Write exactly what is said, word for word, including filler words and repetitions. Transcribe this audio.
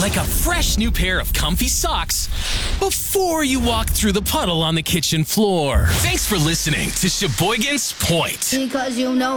like a fresh new pair of comfy socks before you walk through the puddle on the kitchen floor. Thanks for listening to Sheboygan's Point. Because you know